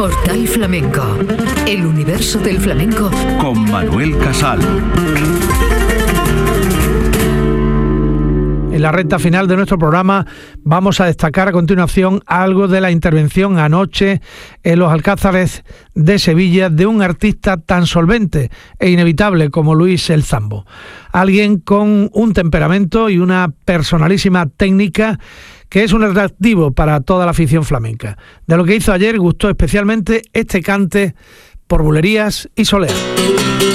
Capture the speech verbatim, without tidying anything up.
Portal Flamenco, el universo del flamenco con Manuel Casal. En la recta final de nuestro programa vamos a destacar a continuación algo de la intervención anoche en los Alcázares de Sevilla de un artista tan solvente e inevitable como Luis El Zambo. Alguien con un temperamento y una personalísima técnica que es un atractivo para toda la afición flamenca. De lo que hizo ayer gustó especialmente este cante por Bulerías y Soler.